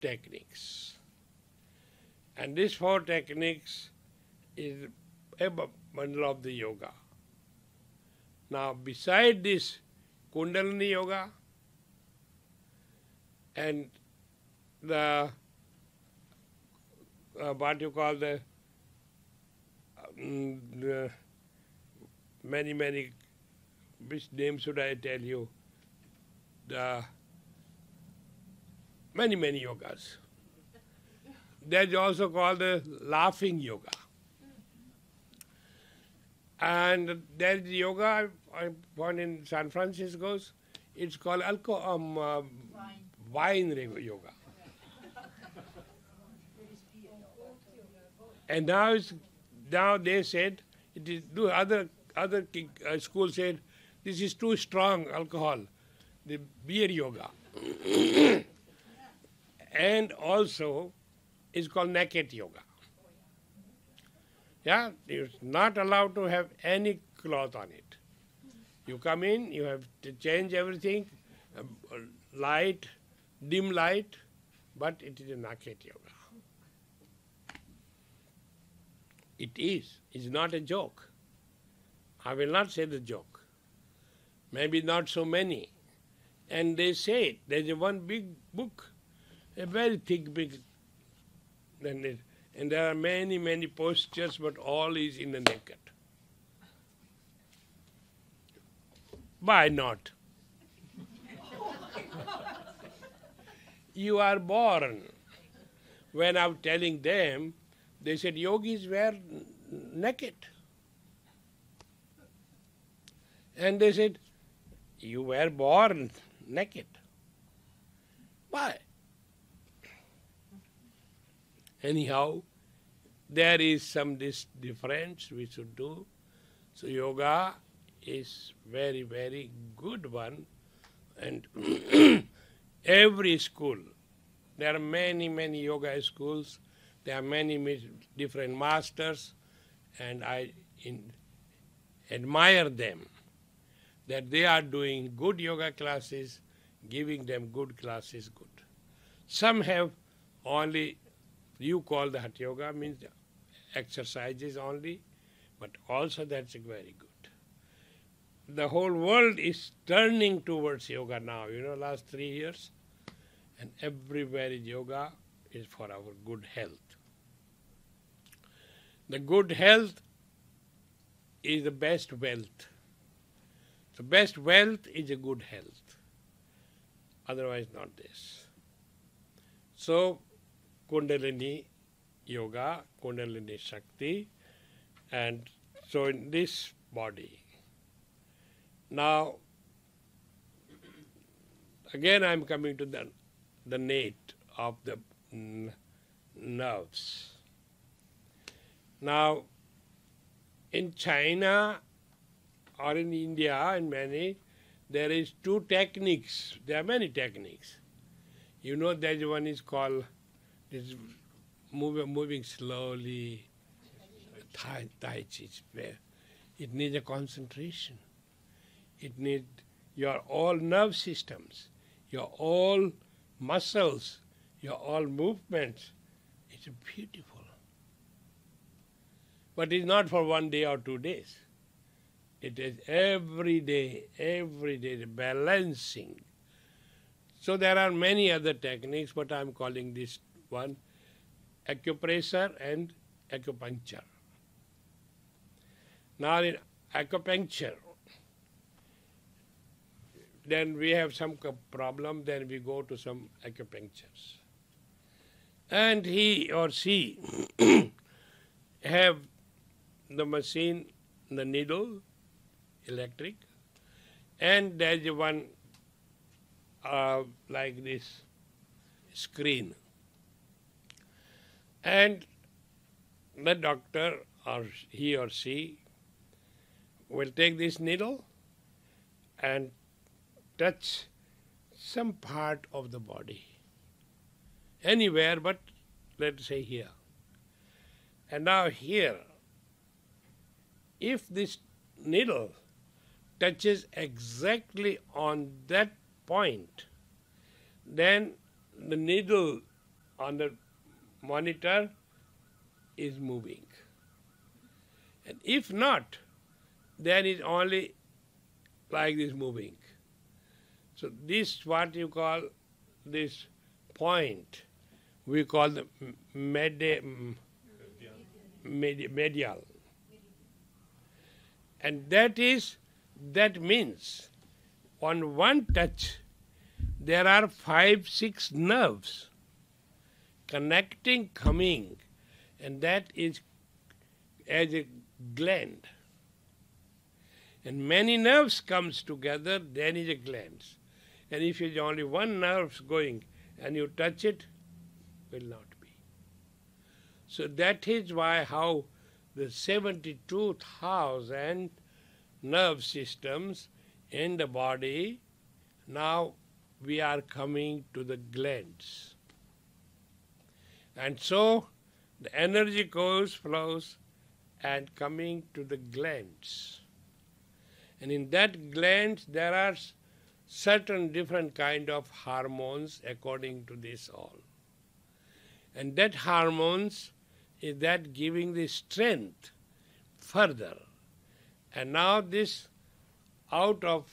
techniques. And these 4 techniques is a bundle of the yoga. Now, beside this Kundalini yoga and what you call the many, which name should I tell you? The many yogas. There's also called the laughing yoga. And there's yoga I found in San Francisco. It's called wine yoga. And now they said it is. Other schools said this is too strong alcohol, the beer yoga. And also it's called naked yoga. Yeah, you're not allowed to have any cloth on it. You come in, you have to change everything, light, dim light, but it is a naked yoga. It is. It's not a joke. I will not say the joke. Maybe not so many. And they say it. There's one big book, a very thick, big, and there are many postures, but all is in the naked. Why not? You are born. When I'm telling them, they said yogis were naked. And they said, you were born naked. Why? Anyhow, there is some difference we should do. So yoga is very good one. And every school, there are many yoga schools. There are many different masters, and I admire them that they are doing good yoga classes, giving them good classes, good. Some have only, you call the Hatha Yoga, means exercises only, but also that's very good. The whole world is turning towards yoga now, last 3 years, and everywhere is yoga is for our good health. The good health is the best wealth. The best wealth is a good health. Otherwise not this. So Kundalini yoga, Kundalini Shakti, and so in this body. Now, again I am coming to the nape of the nerves. Now, in China or in India and many, there is 2 techniques. There are many techniques. There's one is called this moving slowly, Tai Chi. It needs a concentration. It needs your all nerve systems, your all muscles, your all movements. It's beautiful. But it's not for 1 day or 2 days. It is every day, the balancing. So there are many other techniques, but I'm calling this one acupressure and acupuncture. Now in acupuncture, then we have some problem, then we go to some acupuncturists. And he or she have the machine, the needle, electric, and there's one like this screen. And the doctor or he or she will take this needle and touch some part of the body, anywhere but let's say here. And now here, if this needle touches exactly on that point, then the needle on the monitor is moving. And if not, then it's only like this moving. So this what you call this point, we call the medial. And that means on one touch there are 5, 6 nerves connecting, coming, and that is as a gland. And many nerves comes together, then is a gland. And if it's only one nerve going and you touch it, will not be. So that is why how the 72,000 nerve systems in the body, now we are coming to the glands. And so the energy goes, flows, and coming to the glands. And in that glands there are certain different kind of hormones according to this all. And that hormones is that giving the strength further. And now this out of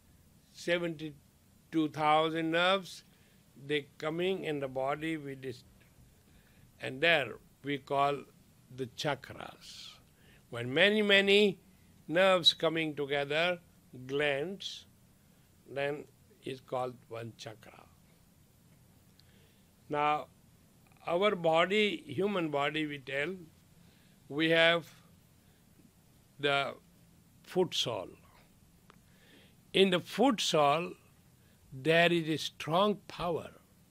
72,000 nerves, they coming in the body with this, and there we call the chakras. When many nerves coming together, glands, then is called one chakra. Now, our body, human body, we tell, we have the foot sole. In the foot sole, there is a strong power,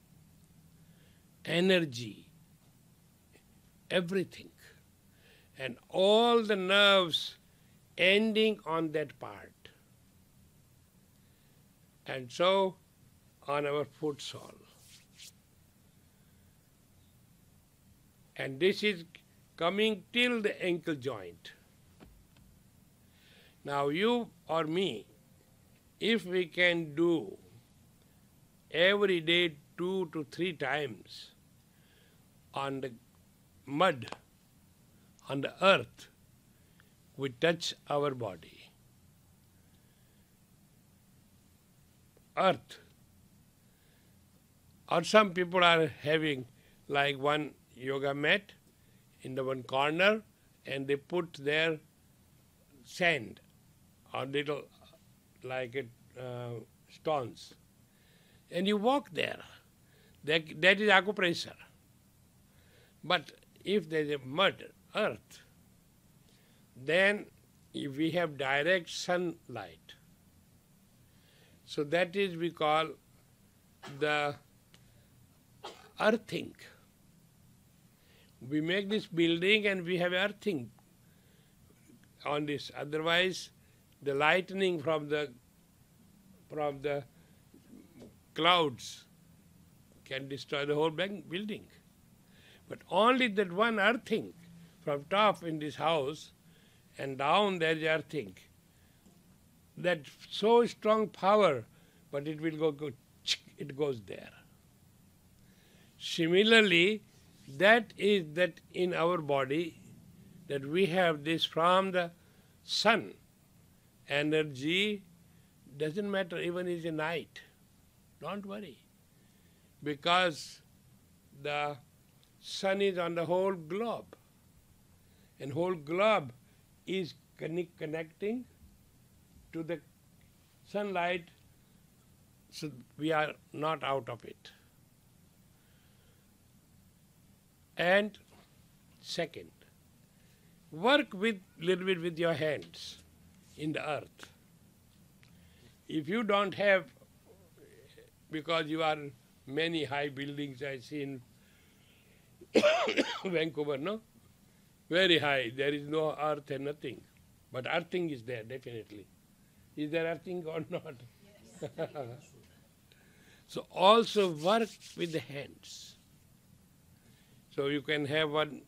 energy, everything. And all the nerves ending on that part. And so on our foot sole. And this is coming till the ankle joint. Now you or me, if we can do every day 2 to 3 times on the mud, on the earth, we touch our body. Earth. Or some people are having like one yoga mat in the one corner and they put their sand or little like it, stones. And you walk there. That is acupressure. But if there is a mud, earth, then if we have direct sunlight. So that is we call the earthing. We make this building and we have earthing on this. Otherwise, the lightning from the clouds can destroy the whole building. But only that one earthing from top in this house and down there is earthing. That so strong power, but it will go it goes there. Similarly, that is that in our body, that we have this from the sun. Energy doesn't matter even in the night. Don't worry. Because the sun is on the whole globe. And whole globe is connecting to the sunlight, so we are not out of it. And second, work with little bit with your hands in the earth. If you don't have, because you are many high buildings I see in Vancouver, no? Very high, there is no earth and nothing. But earthing is there, definitely. Is there earthing or not? Yes. So also work with the hands. So you can have one,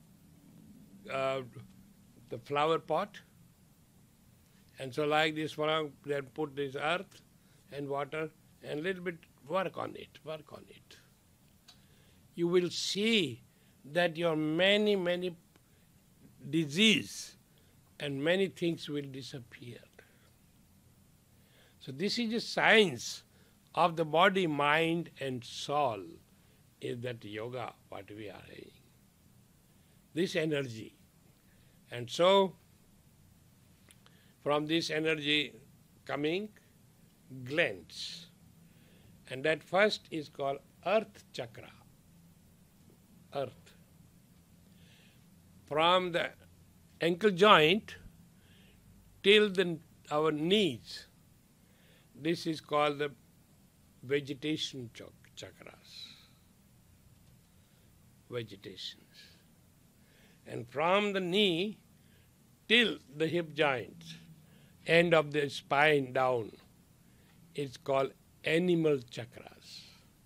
the flower pot, and so like this one, then put this earth and water and little bit work on it. you will see that your many disease and many things will disappear. So this is a science of the body, mind and soul, is that yoga, what we are having. This energy. And so, from this energy coming glands. And that first is called Earth Chakra. Earth. From the ankle joint till our knees, this is called the vegetation chakras. Vegetations. And from the knee till the hip joint, end of the spine down, it's called animal chakras.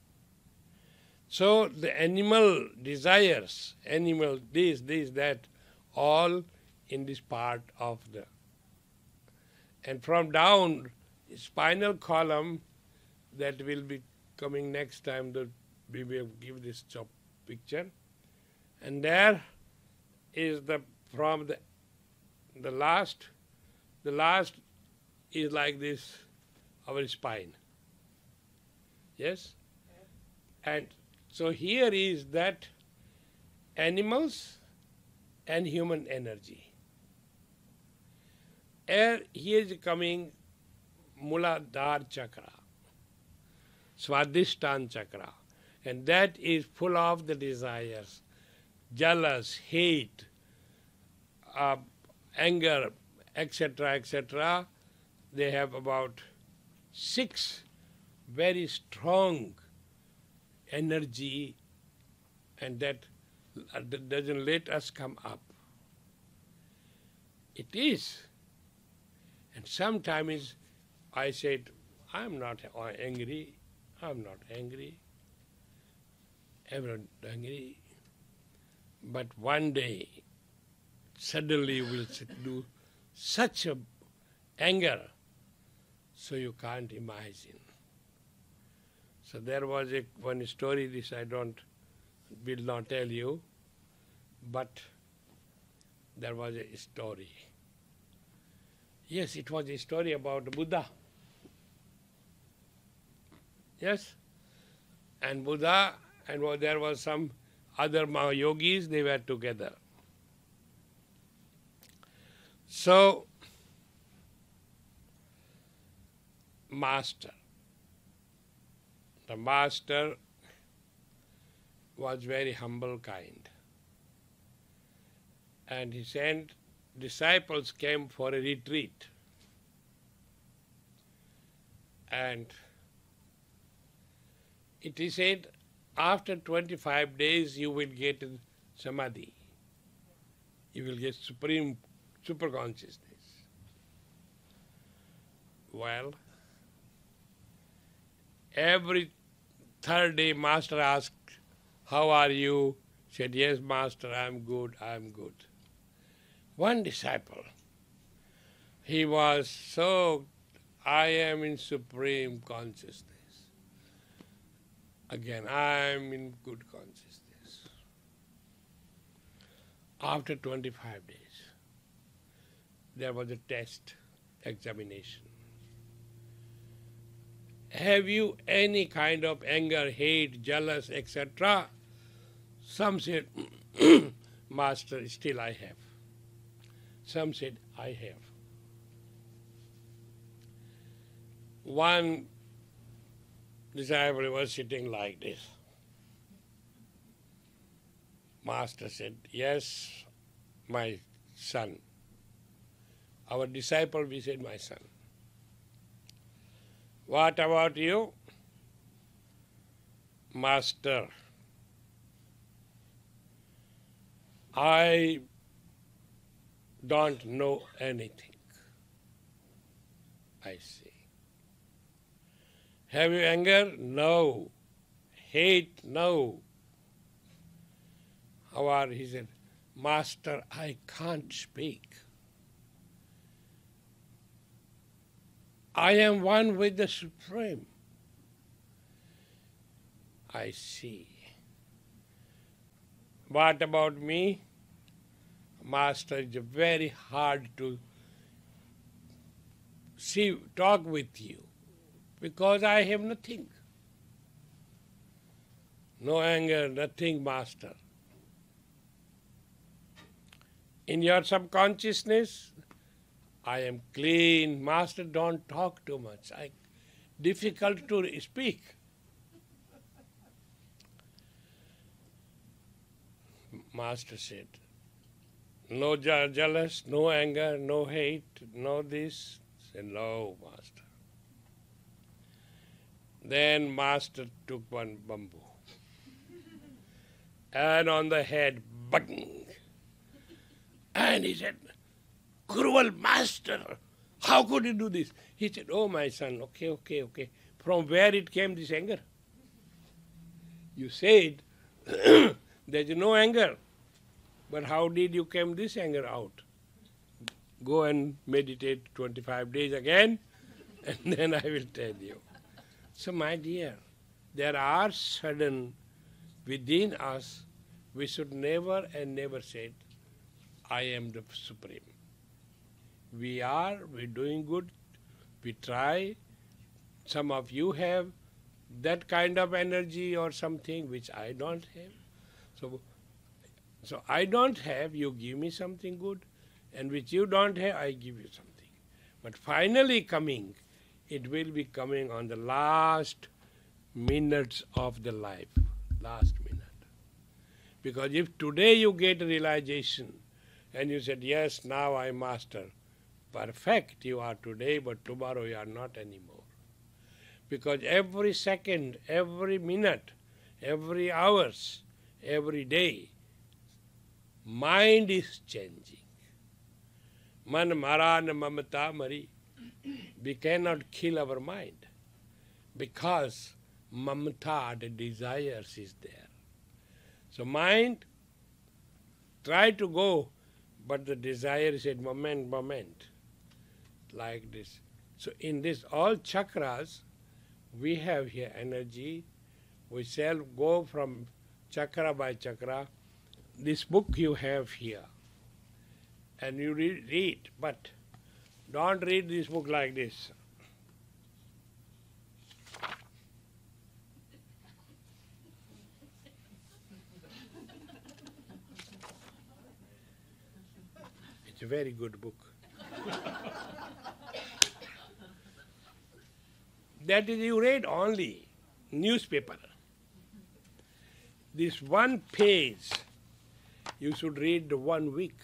So the animal desires, animal this, that, all in this part of the... And from down, spinal column, that will be coming next time, that we will give this picture. And there is from the last is like this, our spine. Yes? And so here is that animals and human energy. Here is coming Muladhara chakra, Swadhisthana chakra, and that is full of the desires, jealous, hate, anger, etc., etc. They have about 6 very strong energy, and that doesn't let us come up. It is. And sometimes I said, I'm not angry, I'm not angry, I'm not angry. But one day, suddenly we'll do such a anger, so you can't imagine. So there was one story, this I will not tell you, but there was a story. Yes, it was a story about Buddha. Yes? And Buddha, and there was some other yogis, they were together. So, the master was very humble kind. And he sent disciples came for a retreat. And it is said, after 25 days you will get samadhi. You will get super consciousness. Well, every third day master asked, how are you? Said, yes, master, I am good, I am good. One disciple, he was so, I am in supreme consciousness. Again, I am in good consciousness. After 25 days, there was a test, examination. Have you any kind of anger, hate, jealous, etc.? Some said, Master, still I have. Some said, I have. One disciple was sitting like this. Master said, yes, my son. Our disciple, we said, my son. What about you? Master, I don't know anything. I see. Have you anger? No. Hate? No. How are you? He said, Master, I can't speak. I am one with the Supreme. I see. What about me? Master, it's very hard to talk with you because I have nothing. No anger, nothing, Master. In your subconsciousness, I am clean. Master, don't talk too much. Difficult to speak. Master said, no jealous, no anger, no hate, no this. Said, no, Master. Then Master took one bamboo and on the head, bang. And he said, cruel Master, how could you do this? He said, oh my son, okay. From where it came, this anger? You said there's no anger. But how did you come this anger out? Go and meditate 25 days again, and then I will tell you. So my dear, there are sudden within us, we should never and never say, I am the Supreme. We're doing good, we try. Some of you have that kind of energy or something which I don't have. So I don't have, you give me something good, and which you don't have, I give you something. But finally coming, it will be coming on the last minutes of the life, last minute. Because if today you get realization, and you said, yes, now I master, perfect you are today, but tomorrow you are not anymore. Because every second, every minute, every hours, every day, mind is changing. Man mara na mamata mari. We cannot kill our mind because mamata, the desires, is there. So mind try to go, but the desire said moment, like this. So in this all chakras, we have here energy. We shall go from chakra by chakra. This book you have here, and you read, but don't read this book like this. It's a very good book. That is, you read only newspaper. This one page, you should read 1 week.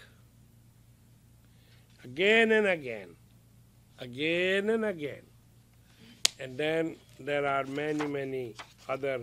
Again and again. Again and again. And then there are many other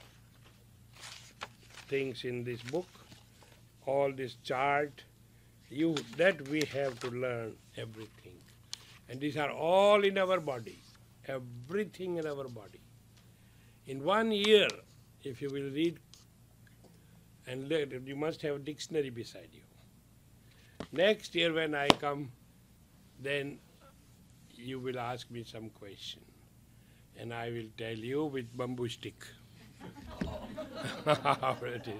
things in this book. All this chart, that we have to learn everything. And these are all in our body. Everything in our body. In 1 year, if you will read, and you must have a dictionary beside you. Next year when I come, then you will ask me some question. And I will tell you with bamboo stick how it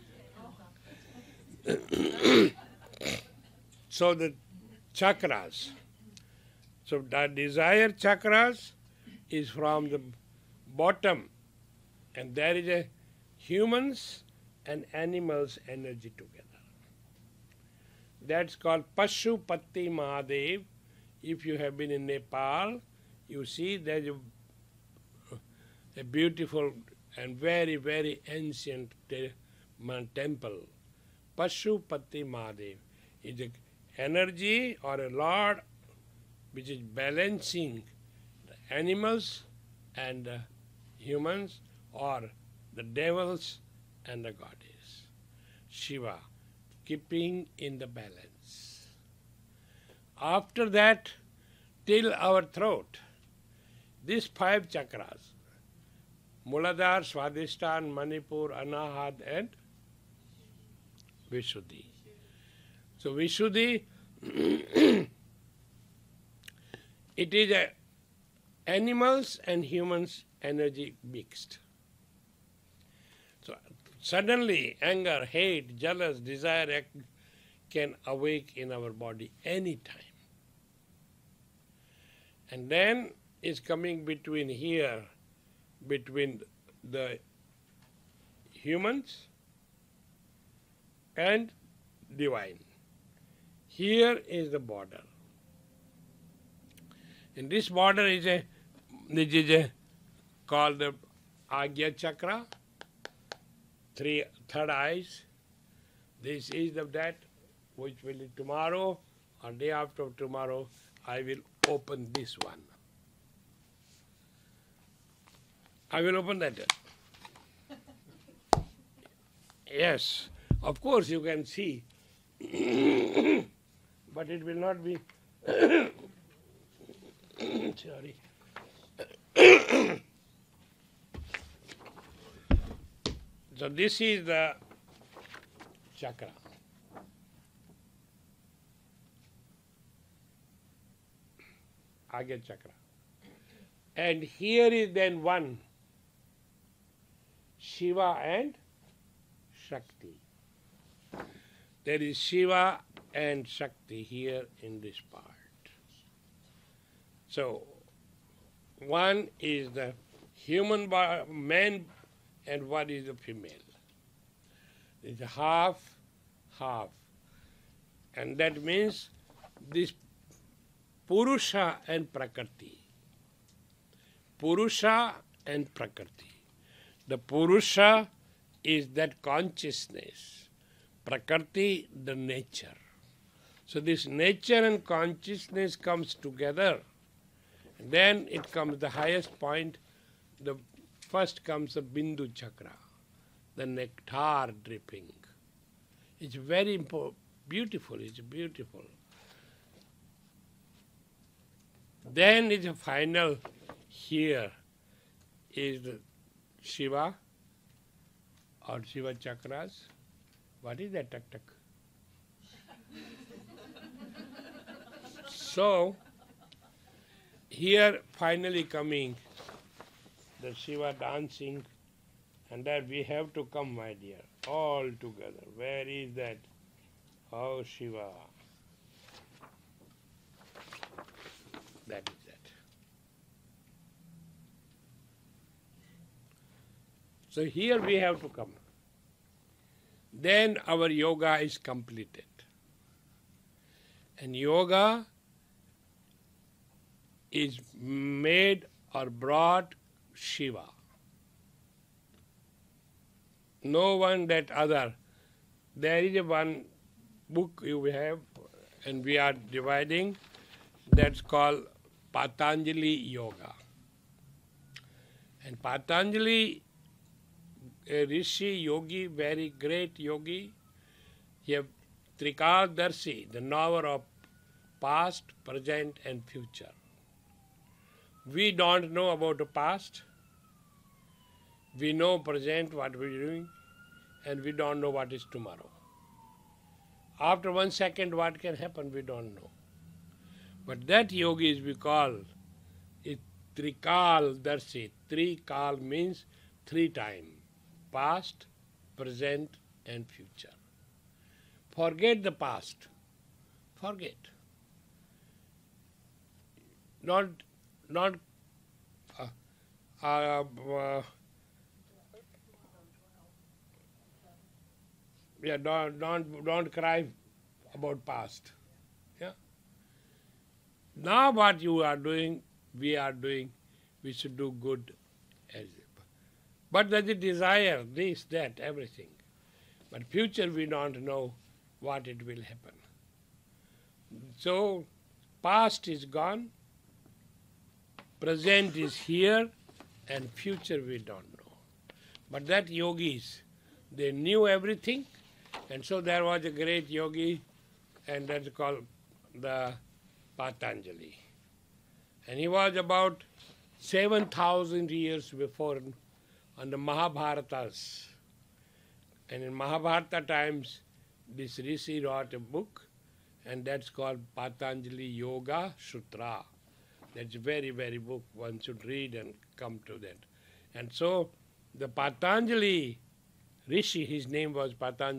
is. So the chakras. So the desire chakras is from the bottom, and there is a humans and animals energy together. That's called Pashupati Mahadev. If you have been in Nepal, you see there's a beautiful and very ancient temple. Pashupati Mahadev is an energy or a lord which is balancing the animals and the humans, or the devils and the goddess. Shiva, keeping in the balance. After that, till our throat, these 5 chakras, Muladhara, Swadhisthana, Manipur, Anahat and Vishuddhi. So Vishuddhi, it is a animals and humans energy mixed. Suddenly, anger, hate, jealous, desire can awake in our body anytime. And then it's coming between here, between the humans and divine. Here is the border. And this border is called the Agya Chakra, third eyes. This is that which will be tomorrow or day after tomorrow. I will open this one. I will open that. Yes, of course you can see, but it will not be. Sorry. So this is the chakra. Agya Chakra. And here is then one, Shiva and Shakti. There is Shiva and Shakti here in this part. So, one is the human man and one is the female. It's half, half. And that means this Purusha and Prakriti. Purusha and Prakriti. The Purusha is that consciousness. Prakriti, the nature. So this nature and consciousness comes together. Then it comes the highest point. The first comes the Bindu Chakra, the nectar dripping. It's very beautiful. It's beautiful. Then is a final here is the Shiva or Shiva chakras. What is that? Tuck tuck. So here finally coming the Shiva dancing, and that we have to come, my dear, all together. Where is that? Oh, Shiva. That is that. So here we have to come. Then our yoga is completed. And yoga is made or brought Shiva. No one that other. There is a one book you have, and we are dividing, that's called Patanjali Yoga. And Patanjali, a rishi, yogi, very great yogi, he have Trikadarshi, the knower of past, present and future. We don't know about the past. We know present what we're doing, and we don't know what is tomorrow. After 1 second what can happen, we don't know. But that yogi is we call it Trikal Darshi. Trikal means 3 times. Past, present and future. Forget the past. Forget. Don't cry about past. Yeah. Now what you are doing, we are doing, we should do good. But there's a desire, this, that, everything. But future we don't know what it will happen. So past is gone, present is here, and future we don't know. But that yogis, they knew everything, and so there was a great yogi, and that's called the Patanjali. And he was about 7,000 years before on the Mahabharatas. And in Mahabharata times, this rishi wrote a book, and that's called Patanjali Yoga Sutra. That's a very, very book one should read and come to that. And so the Patanjali rishi, his name was Patanjali.